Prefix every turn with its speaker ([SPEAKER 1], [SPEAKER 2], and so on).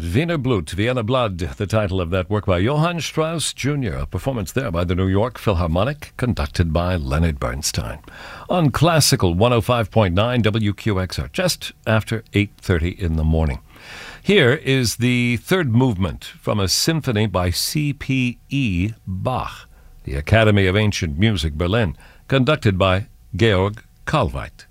[SPEAKER 1] Wiener Blut, Vienna Blood, the title of that work by Johann Strauss Jr., a performance there by the New York Philharmonic, conducted by Leonard Bernstein. On Classical 105.9 WQXR, just after 8:30 in the morning. Here is the third movement from a symphony by C.P.E. Bach, the Academy of Ancient Music, Berlin, conducted by Georg Kallweit.